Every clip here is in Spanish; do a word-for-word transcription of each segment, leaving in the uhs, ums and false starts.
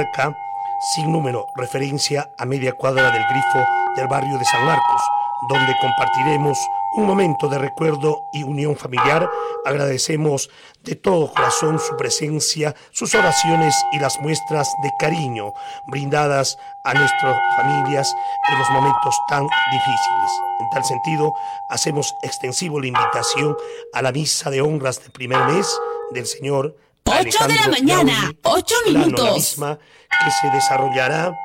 marca sin número, referencia a media cuadra del Grifo del barrio de San Marcos, donde compartiremos un momento de recuerdo y unión familiar. Agradecemos de todo corazón su presencia, sus oraciones y las muestras de cariño brindadas a nuestras familias en los momentos tan difíciles. En tal sentido, hacemos extensivo la invitación a la misa de honras del primer mes del Señor ocho de la mañana, ocho minutos. La misma que se desarrollará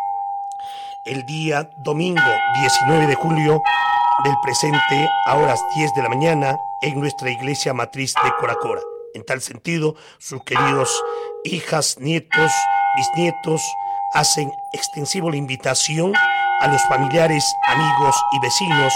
el día domingo diecinueve de julio del presente a horas diez de la mañana en nuestra iglesia matriz de Coracora. En tal sentido, sus queridos hijas, nietos, bisnietos hacen extensivo la invitación a los familiares, amigos y vecinos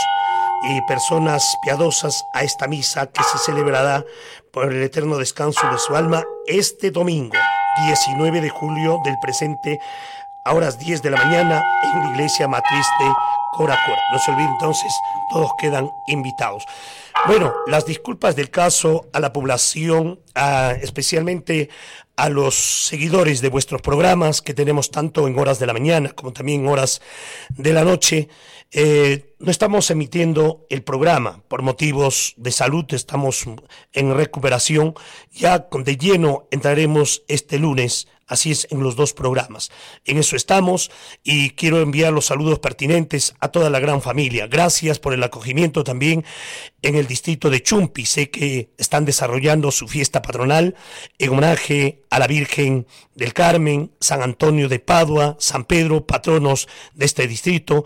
y personas piadosas a esta misa que se celebrará por el eterno descanso de su alma este domingo diecinueve de julio del presente a horas diez de la mañana en la iglesia matriz de Coracora. No se olviden entonces, todos quedan invitados. Bueno, las disculpas del caso a la población, a, especialmente a los seguidores de vuestros programas que tenemos tanto en horas de la mañana como también en horas de la noche. Eh, no estamos emitiendo el programa por motivos de salud, estamos en recuperación. Ya con de lleno entraremos este lunes. Así es en los dos programas. En eso estamos y quiero enviar los saludos pertinentes a toda la gran familia. Gracias por el acogimiento también en el distrito de Chumpi. Sé que están desarrollando su fiesta patronal en homenaje a la Virgen del Carmen, San Antonio de Padua, San Pedro, patronos de este distrito.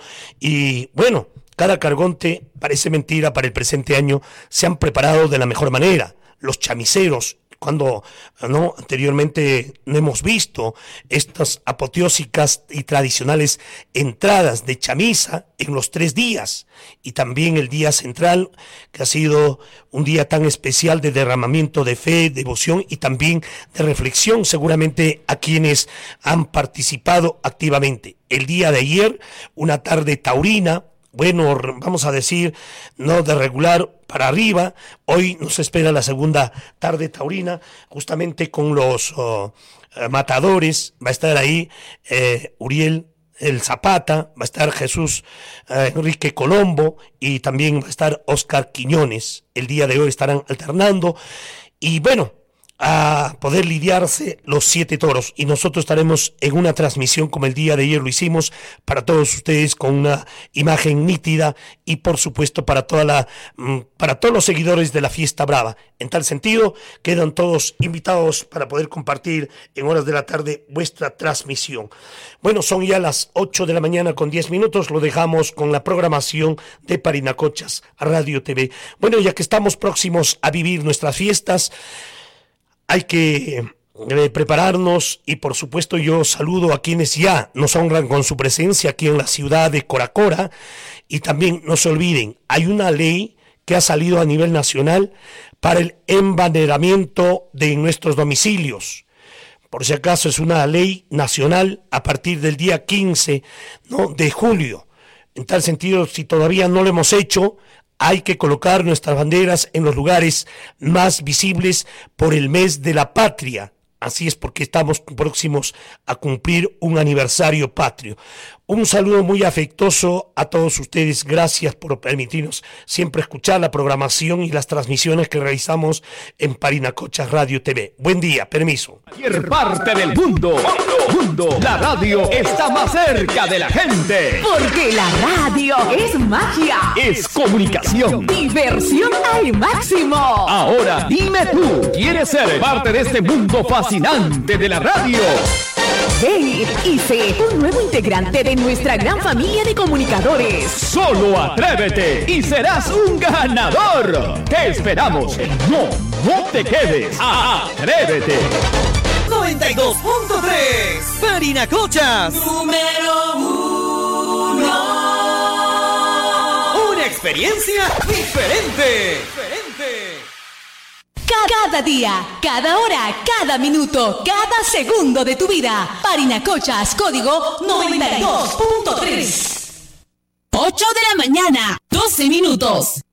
Y bueno, cada cargonte, parece mentira, para el presente año se han preparado de la mejor manera. Los chamiseros, cuando no anteriormente no hemos visto estas apoteósicas y tradicionales entradas de chamisa en los tres días, y también el día central, que ha sido un día tan especial de derramamiento de fe, devoción y también de reflexión, seguramente a quienes han participado activamente. El día de ayer, una tarde taurina, bueno, vamos a decir, no de regular para arriba. Hoy nos espera la segunda tarde taurina, justamente con los uh, matadores. Va a estar ahí eh, Uriel el Zapata, va a estar Jesús eh, Enrique Colombo y también va a estar Oscar Quiñones. El día de hoy estarán alternando y bueno, a poder lidiarse los siete toros, y nosotros estaremos en una transmisión como el día de ayer lo hicimos para todos ustedes, con una imagen nítida y por supuesto para toda la para todos los seguidores de la Fiesta Brava. En tal sentido, quedan todos invitados para poder compartir en horas de la tarde vuestra transmisión. Bueno, son ya las ocho de la mañana con diez minutos, lo dejamos con la programación de Parinacochas Radio T V. Bueno, ya que estamos próximos a vivir nuestras fiestas, hay que eh, prepararnos y por supuesto yo saludo a quienes ya nos honran con su presencia aquí en la ciudad de Coracora. Y también no se olviden, hay una ley que ha salido a nivel nacional para el embanderamiento de nuestros domicilios. Por si acaso es una ley nacional a partir del día quince, ¿no?, de julio. En tal sentido, si todavía no lo hemos hecho, hay que colocar nuestras banderas en los lugares más visibles por el mes de la patria. Así es, porque estamos próximos a cumplir un aniversario patrio. Un saludo muy afectuoso a todos ustedes. Gracias por permitirnos siempre escuchar la programación y las transmisiones que realizamos en Parinacochas Radio T V. Buen día, permiso. Cualquier parte del mundo, mundo, la radio está más cerca de la gente. Porque la radio es magia, es comunicación, diversión al máximo. Ahora dime tú, ¿quieres ser parte de este mundo fascinante de la radio? Ven y sé un nuevo integrante de nuestra gran familia de comunicadores. Solo atrévete y serás un ganador. Te esperamos. No, no te quedes. ¡Atrévete! noventa y dos punto tres Parinacochas. Número uno. Una experiencia diferente. Diferente. Cada día, cada hora, cada minuto, cada segundo de tu vida. Parinacochas, código noventa y dos punto tres. ocho de la mañana, doce minutos.